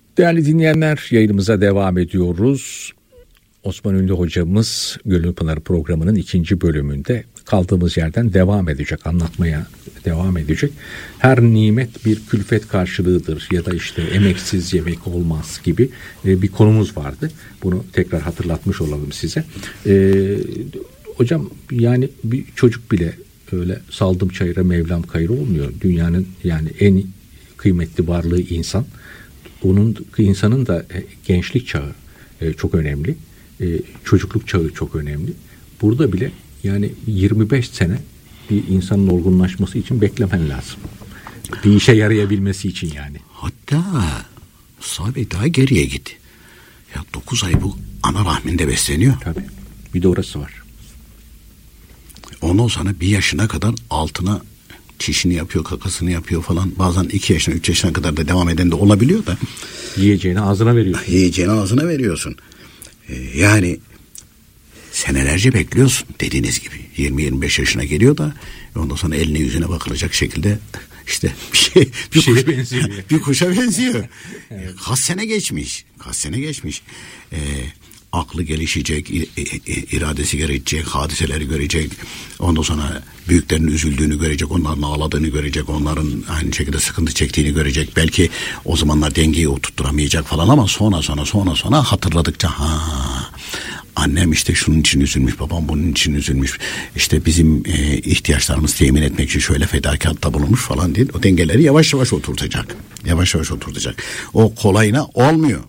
Değerli dinleyenler, yayınımıza devam ediyoruz. Osman Ünlü hocamız Gönül Pınarı programının 2. bölümünde kaldığımız yerden devam edecek, anlatmaya devam edecek. Her nimet bir külfet karşılığıdır ya da işte emeksiz yemek olmaz gibi bir konumuz vardı. Bunu tekrar hatırlatmış olalım size. Hocam, yani bir çocuk bile öyle saldım çayıra Mevlam kayır olmuyor. Dünyanın yani en kıymetli varlığı insan. İnsanın da gençlik çağı çok önemli. Çocukluk çağı çok önemli. Burada bile yani 25 sene bir insanın olgunlaşması için beklemen lazım. Bir işe yarayabilmesi için yani. Hatta Mustafa daha geriye git. Ya 9 ay bu ana rahminde besleniyor. Tabii. Bir de orası var. Ondan sonra 1 yaşına kadar altına çişini yapıyor, kakasını yapıyor falan. Bazen 2 yaşına, 3 yaşına kadar da devam eden de olabiliyor da. Yiyeceğini ağzına veriyorsun. Yiyeceğini ağzına veriyorsun. Yani senelerce bekliyorsun dediğiniz gibi. 20-25 yaşına geliyor da ondan sonra eline yüzüne bakılacak şekilde işte bir şeye benziyor. Bir kuşa benziyor. Evet. Kaç sene geçmiş. Aklı gelişecek, iradesi gerekecek, hadiseleri görecek. Ondan sonra büyüklerin üzüldüğünü görecek, onların ağladığını görecek, onların aynı şekilde sıkıntı çektiğini görecek. Belki o zamanlar dengeyi oturtturamayacak falan ama sonra hatırladıkça annem işte şunun için üzülmüş, babam bunun için üzülmüş. İşte bizim ihtiyaçlarımızı temin etmek için şöyle fedakarlıkta bulunmuş falan diye o dengeleri yavaş yavaş oturtacak. O kolayına olmuyor.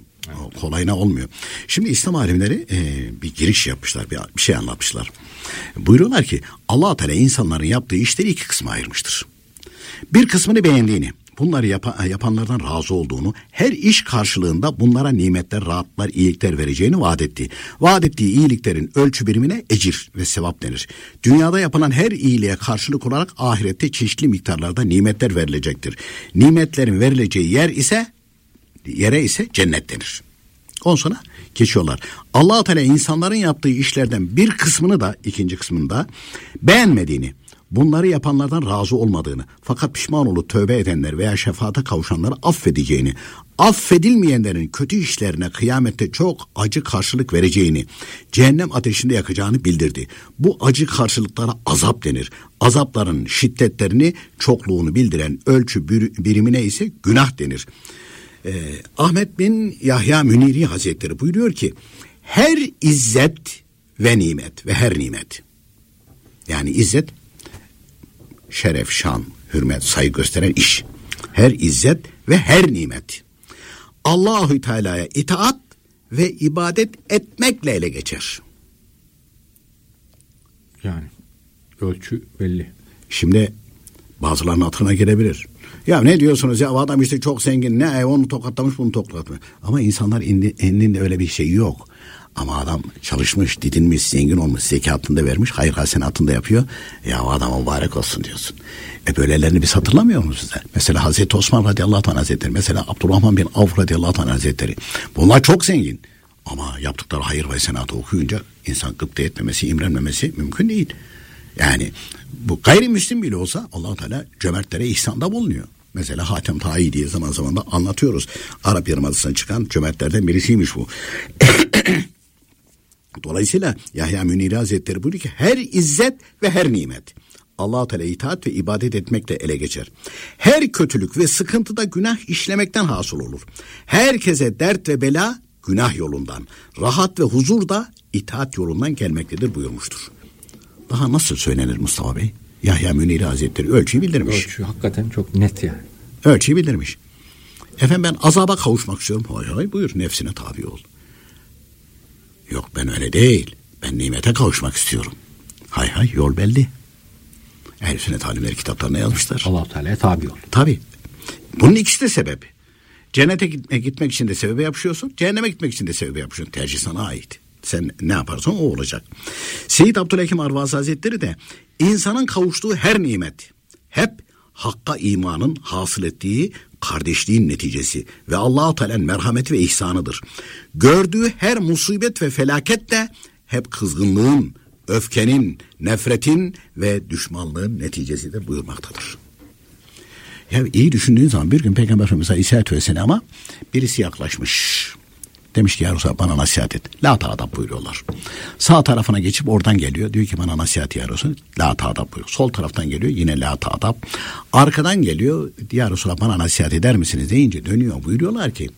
Şimdi İslam alimleri bir giriş yapmışlar, bir şey anlatmışlar. Buyuruyorlar ki Allah Teala insanların yaptığı işleri 2 kısma ayırmıştır. Bir kısmını beğendiğini, bunları yapanlardan razı olduğunu, her iş karşılığında bunlara nimetler, rahatlar, iyilikler vereceğini vaat etti. Vaat ettiği iyiliklerin ölçü birimine ecir ve sevap denir. Dünyada yapılan her iyiliğe karşılık olarak ahirette çeşitli miktarlarda nimetler verilecektir. Nimetlerin verileceği yere ise cennet denir. Ondan sonra geçiyorlar. Allah-u Teala insanların yaptığı işlerden bir kısmını da, 2. kısmını da beğenmediğini, bunları yapanlardan razı olmadığını, fakat pişman olup tövbe edenler veya şefaate kavuşanları affedeceğini, affedilmeyenlerin kötü işlerine kıyamette çok acı karşılık vereceğini, cehennem ateşinde yakacağını bildirdi. Bu acı karşılıklara azap denir. Azapların şiddetlerini, çokluğunu bildiren ölçü birimine ise günah denir. Ahmet bin Yahya Müniri Hazretleri buyuruyor ki her izzet ve nimet ve her nimet, yani izzet şeref, şan, hürmet, saygı gösteren iş, her izzet ve her nimet Allahu Teala'ya itaat ve ibadet etmekle ele geçer. Yani ölçü belli. Şimdi bazılarının hatırına gelebilir. Ya ne diyorsunuz ya, adam işte çok zengin, ne onu tokatlamış bunu tokatlamış. Ama insanlar elinde öyle bir şey yok. Ama adam çalışmış, didinmiş, zengin olmuş, zekatını da vermiş, hayır hasenatını da yapıyor. Ya o adam mübarek olsun diyorsun. Böylelerini biz hatırlamıyor musunuz sizler? Mesela Hazreti Osman radıyallahu anh hazretleri, mesela Abdurrahman bin Avf radıyallahu anh hazretleri. Bunlar çok zengin. Ama yaptıkları hayır ve hasenatı okuyunca insan gıpta etmemesi, imrenmemesi mümkün değil. Yani bu gayrimüslim bile olsa Allah-u Teala cömertlere ihsanda bulunuyor. Mesela Hatem Ta'i diye zaman zaman da anlatıyoruz. Arap Yarımadası'ndan çıkan cömertlerden birisiymiş bu. Dolayısıyla Yahya Müniri Hazretleri buyuruyor ki her izzet ve her nimet Allah-u Teala itaat ve ibadet etmekle ele geçer. Her kötülük ve sıkıntı da günah işlemekten hasıl olur. Herkese dert ve bela günah yolundan, rahat ve huzur da itaat yolundan gelmektedir buyurmuştur. Daha nasıl söylenir Mustafa Bey? Yahya Müniri Hazretleri ölçüyü bildirmiş. Ölçü hakikaten çok net yani. Ölçüyü bildirmiş. Efendim ben azaba kavuşmak istiyorum. Hayır buyur, nefsine tabi ol. Yok ben öyle değil. Ben nimete kavuşmak istiyorum. Hay yol belli. Ehl-i Sünnet alimleri kitaplarına yazmışlar. Allah-u Teala'ya tabi ol. Tabii. Bunun ikisi de sebep. Cennete gitmek için de sebebe yapışıyorsun. Cehenneme gitmek için de sebebe yapışıyorsun. Tercih sana ait. Sen ne yaparsan o olacak. Seyyid Abdülhakim Arvasi Hazretleri de insanın kavuştuğu her nimet hep hakka imanın hasıl ettiği kardeşliğin neticesi ve Allah-u Teala'nın merhameti ve ihsanıdır. Gördüğü her musibet ve felaket de hep kızgınlığın, öfkenin, nefretin ve düşmanlığın neticesidir buyurmaktadır. Ya iyi düşündüğün zaman bir gün Peygamber Efendimiz Aleyhisselatü Vesselam'a birisi yaklaşmış. Demiş ki ya Resulallah bana nasihat et. La ta'dab buyuruyorlar. Sağ tarafına geçip oradan geliyor. Diyor ki bana nasihat ya Resulallah. La ta'dab buyuruyor. Sol taraftan geliyor yine la ta'dab. Arkadan geliyor. Ya Resulallah bana nasihat eder misiniz deyince dönüyor. Buyuruyorlar ki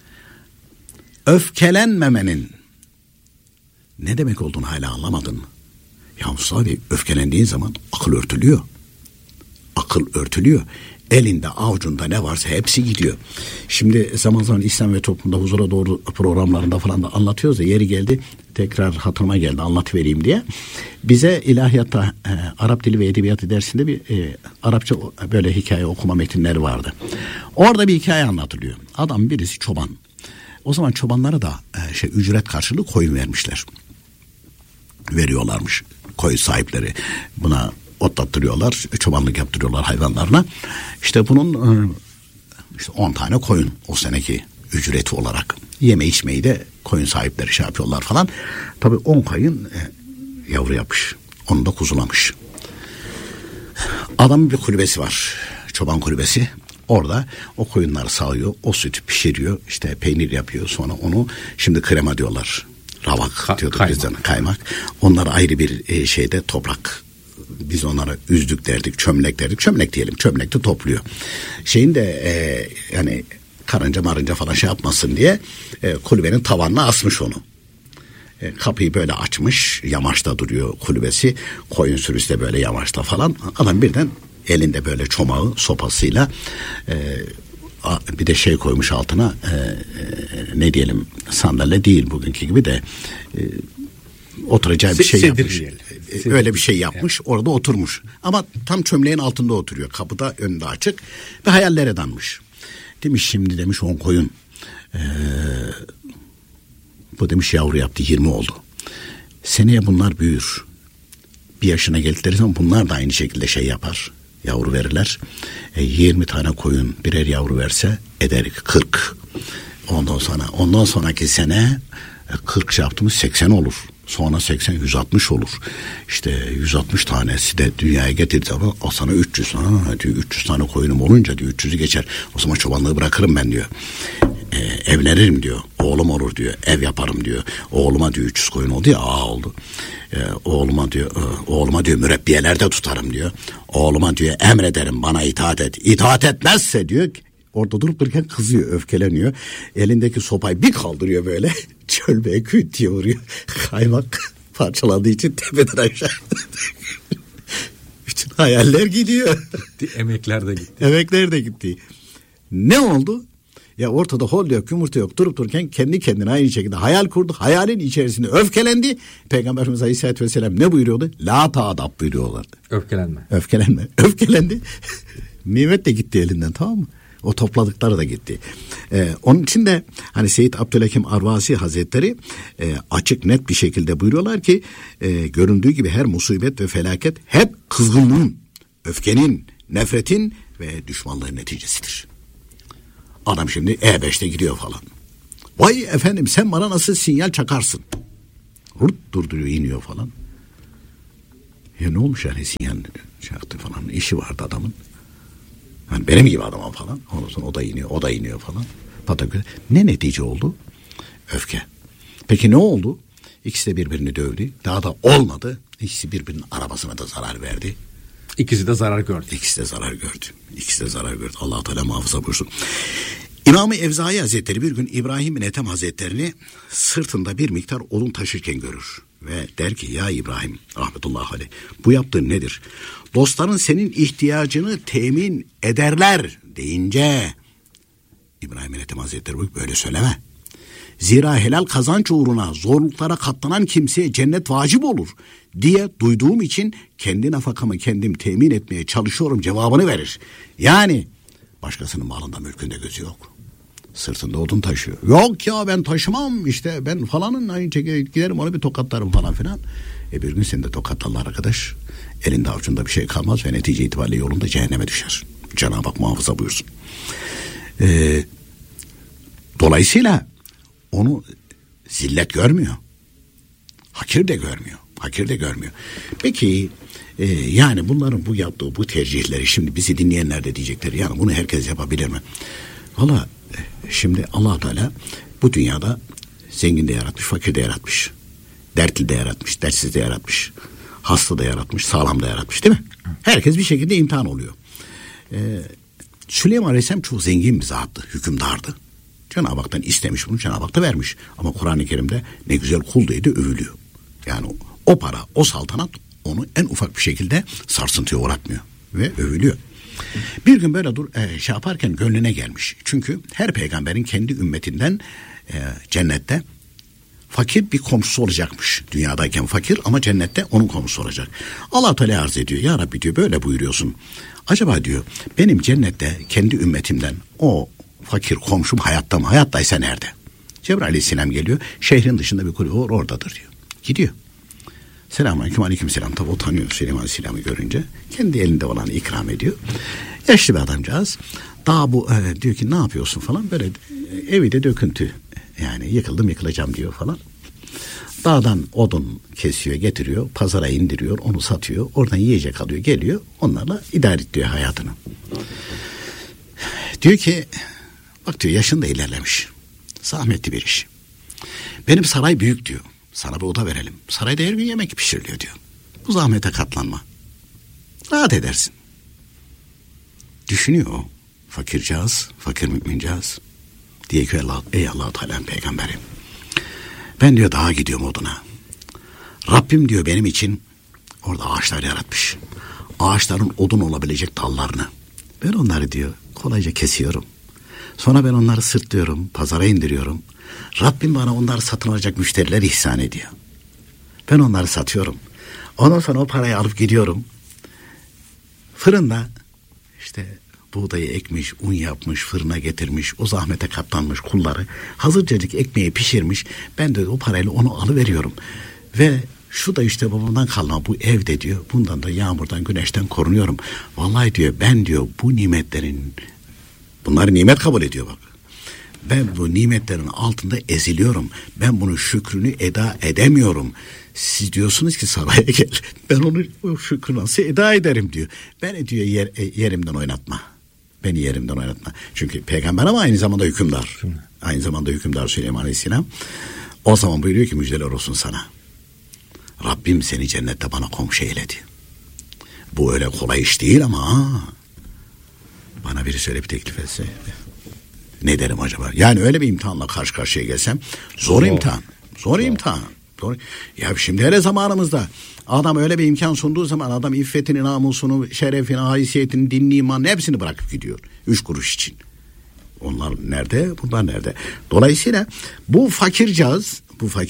öfkelenmemenin ne demek olduğunu hala anlamadın mı? Ya Mustafa Bey öfkelendiğin zaman akıl örtülüyor. Akıl örtülüyor. Elinde avucunda ne varsa hepsi gidiyor. Şimdi zaman zaman İslam ve Toplumda Huzura Doğru programlarında falan da anlatıyoruz ya, yeri geldi tekrar hatırıma geldi anlatıvereyim diye. Bize ilahiyatta Arap dili ve edebiyatı dersinde bir Arapça böyle hikaye okuma metinleri vardı. Orada bir hikaye anlatılıyor. Adam birisi çoban. O zaman çobanlara da ücret karşılığı koyun vermişler. Veriyorlarmış koyun sahipleri. Buna otlattırıyorlar, çobanlık yaptırıyorlar hayvanlarına. İşte bunun işte 10 tane koyun o seneki ücreti olarak. Yeme içmeyi de koyun sahipleri şey yapıyorlar falan. Tabii 10 koyun yavru yapmış. Onu da kuzulamış. Adamın bir kulübesi var. Çoban kulübesi. Orada o koyunları sağıyor, o sütü pişiriyor, işte peynir yapıyor, sonra onu şimdi krema diyorlar. Ravak diyorduk bizden, kaymak. Onlar ayrı bir şeyde toprak. Biz onlara üzdük derdik, çömlek derdik. Çömlek diyelim, çömlekte topluyor. Şeyin de yani karınca marınca falan şey yapmasın diye kulübenin tavanına asmış onu. Kapıyı böyle açmış, yamaçta duruyor kulübesi. Koyun sürüsü de böyle yamaçta falan. Adam birden elinde böyle çomağı sopasıyla bir de şey koymuş altına ne diyelim sandalye değil bugünkü gibi de oturacağı bir şey yapmış. Öyle bir şey yapmış. Evet. Orada oturmuş. Ama tam çömleğin altında oturuyor. Kapıda önünde açık ve hayallere dalmış. Demiş şimdi demiş 10 koyun. Bu demiş yavru yaptı 20 oldu. Seneye bunlar büyür. Bir yaşına geldikleri zaman bunlar da aynı şekilde şey yapar. Yavru verirler. 20 tane koyun birer yavru verse eder 40. Ondan sonraki sene 40 şey yaptığımız 80 olur. Sonra 80 160 olur. İşte 160 tanesi de dünyaya getirdiği zaman o sana 300 sonra diyor 300 tane koyunum olunca diyor 300'ü geçer. O zaman çobanlığı bırakırım ben diyor. Evlenirim diyor. Oğlum olur diyor. Ev yaparım diyor. Oğluma diyor 300 koyun oldu ya oldu. Oğluma diyor mürebbiyelerde tutarım diyor. Oğluma diyor emrederim bana itaat et. İtaat etmezse diyor orada durup dururken kızıyor, öfkeleniyor. Elindeki sopayı bir kaldırıyor böyle. Çölmeye küt diye vuruyor. Kaymak parçalandığı için tepeden aşağı. Bütün hayaller gidiyor. Emekler de gitti. Emekler de gitti. Ne oldu? Ya ortada hol yok, yumurta yok. Durup dururken kendi kendine aynı şekilde hayal kurdu. Hayalin içerisinde öfkelendi. Peygamber Efendimiz Aleyhisselatü Vesselam ne buyuruyordu? La ta'dab buyuruyorlardı. Öfkelenme. Öfkelendi. Nimet de gitti elinden, tamam mı? O topladıkları da gitti. Onun için de hani Seyyid Abdülhakim Arvasi Hazretleri açık net bir şekilde buyuruyorlar ki göründüğü gibi her musibet ve felaket hep kızgınlığın, öfkenin, nefretin ve düşmanlığın neticesidir. Adam şimdi E5'te gidiyor falan. Vay efendim sen bana nasıl sinyal çakarsın? Hırt durduruyor iniyor falan. Ya ne olmuş yani sinyal çaktı falan. İşi vardı adamın. Yani benim gibi adama falan. Ondan sonra o da iniyor falan. Pataküte. Ne netice oldu? Öfke. Peki ne oldu? İkisi de birbirini dövdü. Daha da olmadı. İkisi birbirinin arabasına da zarar verdi. İkisi de zarar gördü. Allah Teala muhafaza buyursun. İmam-ı Evzai Hazretleri bir gün İbrahim bin Ethem Hazretlerini sırtında bir miktar odun taşırken görür. Ve der ki ya İbrahim rahmetullahi aleyh bu yaptığın nedir? Dostların senin ihtiyacını temin ederler deyince İbrahim bin Ethem Hazretleri böyle söyleme. Zira helal kazanç uğruna zorluklara katlanan kimseye cennet vacip olur diye duyduğum için kendi nafakamı kendim temin etmeye çalışıyorum cevabını verir. Yani başkasının malında mülkünde gözü yok. Sırtında odun taşıyor. Yok ya ben taşımam işte ben falanın aynı şekilde giderim onu bir tokatlarım falan filan. Bir gün seni de tokatlarlar arkadaş. Elinde avucunda bir şey kalmaz ve netice itibariyle yolunda cehenneme düşer. Cenab-ı Hak muhafaza buyursun. Dolayısıyla onu zillet görmüyor. Hakir de görmüyor. Hakir de görmüyor. Peki yani bunların bu yaptığı bu tercihleri şimdi bizi dinleyenler de diyecekler. Yani bunu herkes yapabilir mi? Valla şimdi Allah Teala bu dünyada zengin de yaratmış, fakir de yaratmış. Dertli de yaratmış, dertsiz de yaratmış. Hasta da yaratmış, sağlam da yaratmış, değil mi? Herkes bir şekilde imtihan oluyor. Süleyman Aleyhisselam çok zengin bir zattı, hükümdardı. Cenab-ı Hak'tan istemiş bunu, Cenab-ı Hak da vermiş. Ama Kur'an-ı Kerim'de ne güzel kul diye övülüyor. Yani o para, o saltanat onu en ufak bir şekilde sarsıntıya uğratmıyor ve övülüyor. Bir gün böyle şey yaparken gönlüne gelmiş. Çünkü her peygamberin kendi ümmetinden cennette fakir bir komşusu olacakmış. Dünyadayken fakir ama cennette onun komşusu olacak. Allah Teala arz ediyor. Ya Rabbi diyor, böyle buyuruyorsun. Acaba diyor benim cennette kendi ümmetimden o fakir komşum hayatta mı? Hayattaysa nerede? Cebrail Aleyhisselam geliyor. Şehrin dışında bir kulübe var, oradadır diyor. Gidiyor. Selamünaleyküm, aleykümselam. Tabi o tanıyor Süleyman Aleyhisselam'ı görünce. Kendi elinde olanı ikram ediyor. Yaşlı bir adamcağız. Daha bu diyor ki ne yapıyorsun falan. Böyle evi de döküntü. Yani yıkıldım yıkılacağım diyor falan. Dağdan odun kesiyor, getiriyor, pazara indiriyor, onu satıyor. Oradan yiyecek alıyor, geliyor. Onlarla idare ediyor hayatını. Diyor ki bak diyor, yaşın da ilerlemiş. Zahmetli bir iş. Benim saray büyük diyor. Sana bir oda verelim. Sarayda her gün yemek pişiriliyor diyor. Bu zahmete katlanma. Rahat edersin. Düşünüyor o. Fakircağız, fakir mümincağız. Diye ki ey Allah-u Teala'nın peygamberi. Ben diyor dağa gidiyorum oduna. Rabbim diyor benim için orada ağaçlar yaratmış. Ağaçların odun olabilecek dallarını. Ben onları diyor kolayca kesiyorum. Sonra ben onları sırtlıyorum, pazara indiriyorum. Rabbim bana onları satın alacak müşteriler ihsan ediyor. Ben onları satıyorum. Ondan sonra o parayı alıp gidiyorum. Fırında işte buğdayı ekmiş, un yapmış, fırına getirmiş, o zahmete katlanmış kulları hazırcacık ekmeği pişirmiş. Ben de o parayla onu alıveriyorum. Ve şu da işte babamdan kalma bu evde diyor. Bundan da yağmurdan, güneşten korunuyorum. Vallahi diyor ben diyor bu nimetlerin, bunları nimet kabul ediyor bak. Ben bu nimetlerin altında eziliyorum. Ben bunun şükrünü eda edemiyorum. Siz diyorsunuz ki saraya gel. Ben onu o şükrü nasıl eda ederim diyor. Beni diyor yerimden oynatma. Beni yerimden oynatma. Çünkü peygamber ama aynı zamanda hükümdar. Aynı zamanda hükümdar Süleyman Aleyhisselam. O zaman buyuruyor ki müjdeler olsun sana. Rabbim seni cennette bana komşu eyledi. Bu öyle kolay iş değil ama bana birisi öyle bir teklif etse ne derim acaba? Yani öyle bir imtihanla karşı karşıya gelsem zor imtihan. Zor imtihan. Doğru. Ya şimdi hele zamanımızda adam öyle bir imkan sunduğu zaman adam iffetini, namusunu, şerefini, haysiyetini, dinini, imanını hepsini bırakıp gidiyor. 3 kuruş için. Onlar nerede? Bunlar nerede? Dolayısıyla bu fakircağız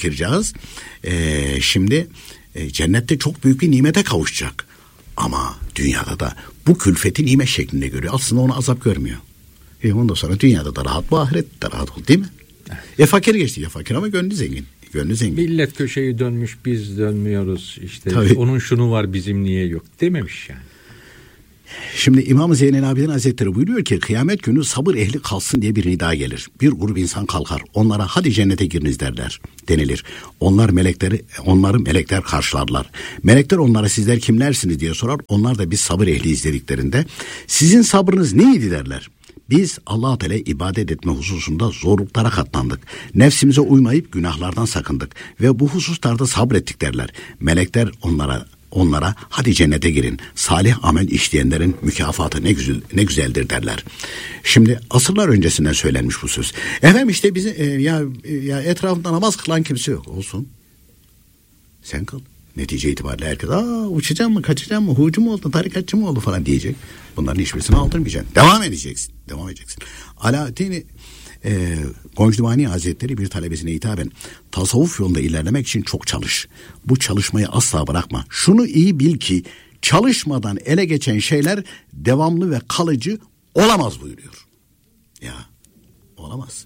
şimdi cennette çok büyük bir nimete kavuşacak. Ama dünyada da bu külfeti nimet şeklinde görüyor. Aslında onu azap görmüyor. Ondan sonra dünyada da rahat, bu ahirette de rahat oldu değil mi? Evet. Fakir geçti ya fakir ama gönlü zengin. Gönlü zengin. Millet köşeyi dönmüş, biz dönmüyoruz. İşte tabii. Onun şunu var, bizim niye yok dememiş yani. Şimdi İmam-ı Zeynel Abidin Hazretleri buyuruyor ki kıyamet günü sabır ehli kalsın diye bir nida gelir. Bir grup insan kalkar. Onlara hadi cennete giriniz derler denilir. Onları melekler karşılarlar. Melekler onlara sizler kimlersiniz diye sorar. Onlar da biz sabır ehli izlediklerinde sizin sabrınız neydi derler. Biz Allah-u Teala ibadet etme hususunda zorluklara katlandık. Nefsimize uymayıp günahlardan sakındık ve bu hususlarda sabrettik derler. Melekler onlara hadi cennete girin. Salih amel işleyenlerin mükafatı ne güzeldir derler. Şimdi asırlar öncesinden söylenmiş bu söz. Efendim işte bizi ya etrafında namaz kılan kimse yok. Olsun. Sen kıl. Netice itibariyle herkes uçacağım mı, kaçacağım mı, hucu mu oldu, tarikatçı mı oldu falan diyecek. Bunların hiçbirisini aldırmayacaksın. Devam edeceksin. Alaaddin Goncduvani Hazretleri bir talebesine hitaben tasavvuf yolunda ilerlemek için çok çalış. Bu çalışmayı asla bırakma. Şunu iyi bil ki çalışmadan ele geçen şeyler devamlı ve kalıcı olamaz buyuruyor. Ya olamaz.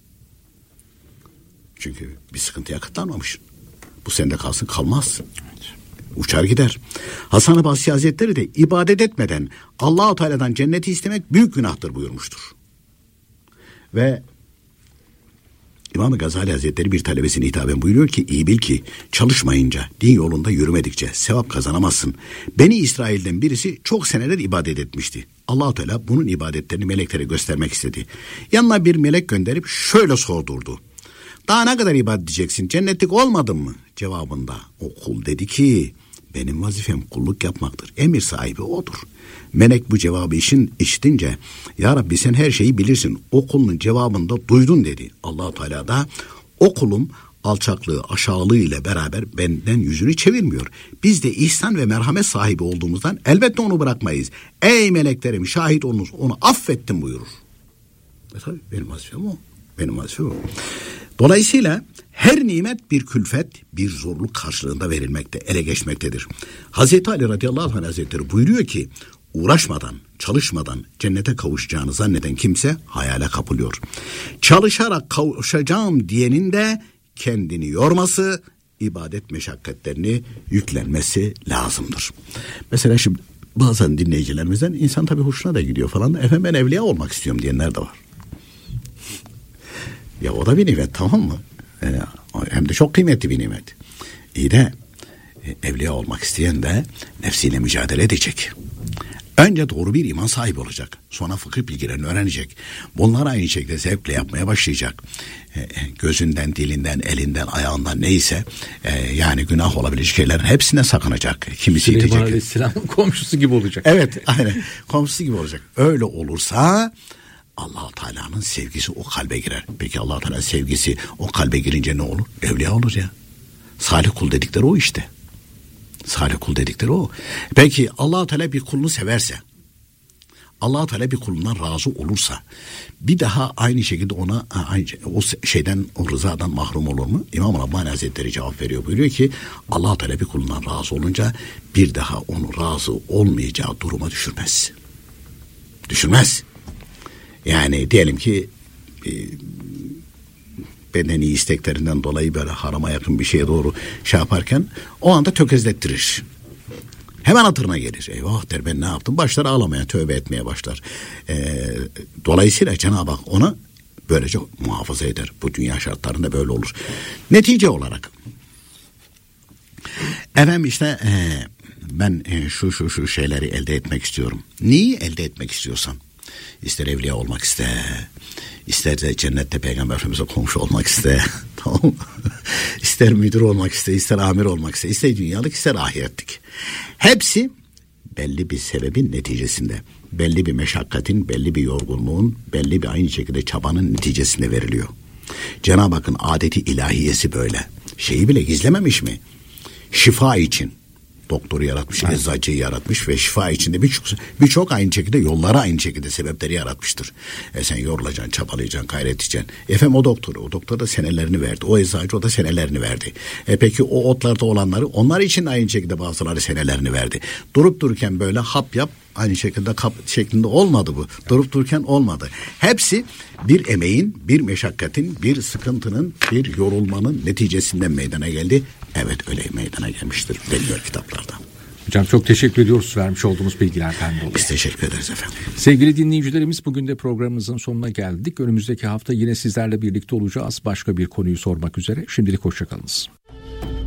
Çünkü bir sıkıntıya katlanmamışsın. Bu sende kalsın kalmaz. Uçar gider. Hasan-ı Basri Hazretleri de ibadet etmeden Allah-u Teala'dan cenneti istemek büyük günahtır buyurmuştur. Ve İmam Gazali Hazretleri bir talebesine hitaben buyuruyor ki, iyi bil ki çalışmayınca, din yolunda yürümedikçe sevap kazanamazsın. Beni İsrail'den birisi çok seneler ibadet etmişti. Allah-u Teala bunun ibadetlerini meleklere göstermek istedi. Yanına bir melek gönderip şöyle sordurdu: daha ne kadar ibadet edeceksin, cennetlik olmadın mı? Cevabında o kul dedi ki, benim vazifem kulluk yapmaktır. Emir sahibi odur. Melek bu cevabı işitince, ya Rabbi sen her şeyi bilirsin, o kulun cevabını da duydun dedi. Allah-u Teala da o kulum alçaklığı, aşağılığı ile beraber benden yüzünü çevirmiyor. Biz de ihsan ve merhamet sahibi olduğumuzdan elbette onu bırakmayız. Ey meleklerim, şahit olunuz, onu affettim buyurur. Tabii benim vazifem o. Benim vazifem o. Dolayısıyla her nimet bir külfet, bir zorluk karşılığında verilmekte, ele geçmektedir. Hazreti Ali radıyallahu anh hazretleri buyuruyor ki, uğraşmadan, çalışmadan cennete kavuşacağını zanneden kimse hayale kapılıyor. Çalışarak kavuşacağım diyenin de kendini yorması, ibadet meşakkatlerini yüklenmesi lazımdır. Mesela şimdi bazen dinleyicilerimizden insan tabii hoşuna da gidiyor falan. Efendim ben evliya olmak istiyorum diyenler de var. Ya o da bir nimet, tamam mı? Hem de çok kıymetli bir nimet. İyi de evliya olmak isteyen de nefsiyle mücadele edecek. Önce doğru bir iman sahibi olacak. Sonra fıkıh bilgilerini öğrenecek. Bunları aynı şekilde zevkle yapmaya başlayacak. Gözünden, dilinden, elinden, ayağından neyse yani günah olabilecek şeylerin hepsine sakınacak. Kimisi Süleyman itecek. Aleyhisselam'ın komşusu gibi olacak. Evet, aynen. Komşusu gibi olacak. Öyle olursa Allah-u Teala'nın sevgisi o kalbe girer. Peki Allah-u Teala sevgisi o kalbe girince ne olur? Evliya olur ya. Salih kul dedikleri o işte. Salih kul dedikleri o. Peki Allah-u Teala bir kulunu severse, Allah-u Teala bir kulundan razı olursa, bir daha aynı şekilde ona o şeyden, o rızadan mahrum olur mu? İmam Rabbani Hazretleri cevap veriyor. Buyuruyor ki Allah-u Teala bir kulundan razı olunca bir daha onu razı olmayacağı duruma düşürmez. Düşürmez. Yani diyelim ki bedeni isteklerinden dolayı böyle harama yakın bir şeye doğru şey yaparken o anda tökezlettirir. Hemen hatırına gelir. Eyvah der, ben ne yaptım? Başlar ağlamaya, tövbe etmeye başlar. Dolayısıyla Cenab-ı Hak ona böylece muhafaza eder. Bu dünya şartlarında böyle olur. Netice olarak efendim işte ben şu şeyleri elde etmek istiyorum. Neyi elde etmek istiyorsan, İster evliya olmak iste, ister de cennette Peygamber Efendimiz'e komşu olmak iste, tamam mı? İster müdür olmak iste, ister amir olmak iste, ister dünyalık, ister ahiretlik. Hepsi belli bir sebebin neticesinde, belli bir meşakkatin, belli bir yorgunluğun, belli bir aynı şekilde çabanın neticesinde veriliyor. Cenab-ı Hakk'ın adeti ilahiyesi böyle. Şeyi bile gizlememiş mi? Şifa için doktoru yaratmış, evet, eczacıyı yaratmış ve şifa içinde birçok aynı şekilde yollara aynı şekilde sebepleri yaratmıştır. Sen yorulacaksın, çabalayacaksın, gayret edeceksin. Efendim o doktor da senelerini verdi. O eczacı o da senelerini verdi. Peki o otlarda olanları, onlar için aynı şekilde bazıları senelerini verdi. Durup dururken böyle hap yap, aynı şekilde kap şeklinde olmadı bu. Durup dururken olmadı. Hepsi bir emeğin, bir meşakkatin, bir sıkıntının, bir yorulmanın neticesinden meydana geldi. Evet, öyle meydana gelmiştir deniyor kitaplarda. Hocam çok teşekkür ediyoruz vermiş olduğumuz bilgilerden dolayı. Biz teşekkür ederiz efendim. Sevgili dinleyicilerimiz, bugün de programımızın sonuna geldik. Önümüzdeki hafta yine sizlerle birlikte olacağız. Başka bir konuyu sormak üzere. Şimdilik hoşça kalınız.